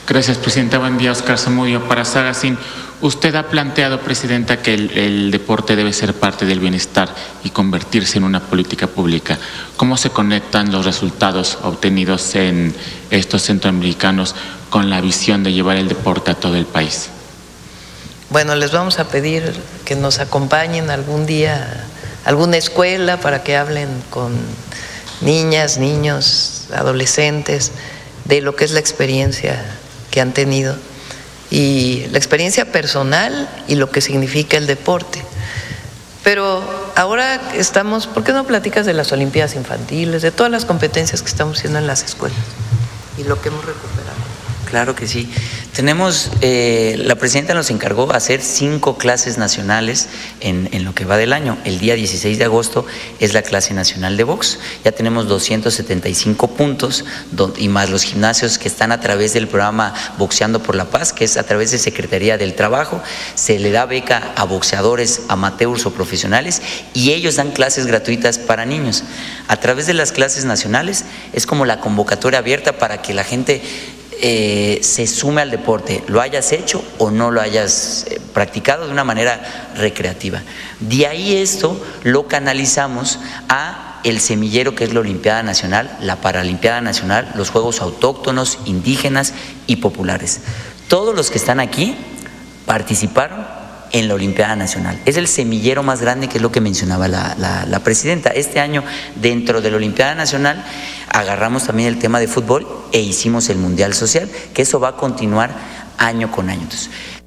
Gracias, Presidenta. Buen día, Oscar Zamudio para Sagacín. Usted ha planteado, Presidenta, que el deporte debe ser parte del bienestar y convertirse en una política pública. ¿Cómo se conectan los resultados obtenidos en estos centroamericanos con la visión de llevar el deporte a todo el país? Bueno, les vamos a pedir que nos acompañen algún día a alguna escuela para que hablen con niñas, niños, adolescentes de lo que es la experiencia que han tenido y la experiencia personal y lo que significa el deporte. Pero ahora estamos, ¿por qué no platicas de las Olimpiadas Infantiles, de todas las competencias que estamos haciendo en las escuelas y lo que hemos recuperado? Claro que sí. Tenemos, la presidenta nos encargó hacer 5 clases nacionales en lo que va del año. El día 16 de agosto es la clase nacional de box. Ya tenemos 275 puntos y más los gimnasios que están a través del programa Boxeando por la Paz, que es a través de Secretaría del Trabajo. Se le da beca a boxeadores amateurs o profesionales y ellos dan clases gratuitas para niños. A través de las clases nacionales es como la convocatoria abierta para que la gente se sume al deporte, lo hayas hecho o no lo hayas practicado de una manera recreativa. De ahí esto lo canalizamos a el semillero que es la Olimpiada Nacional, la Paralimpiada Nacional, los Juegos Autóctonos, Indígenas y Populares. Todos los que están aquí participaron en la Olimpiada Nacional. Es el semillero más grande, que es lo que mencionaba la presidenta. Este año, dentro de la Olimpiada Nacional, agarramos también el tema de fútbol e hicimos el Mundial Social, que eso va a continuar año con año. Entonces,